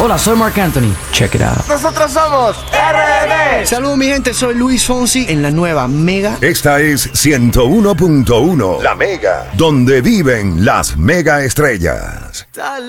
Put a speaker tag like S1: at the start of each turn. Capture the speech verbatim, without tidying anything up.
S1: Hola, soy Marc Anthony. Check it out.
S2: Nosotros somos R B D.
S3: Saludos mi gente, soy Luis Fonsi en la nueva Mega.
S4: Esta es ciento uno punto uno, La Mega, donde viven las mega estrellas.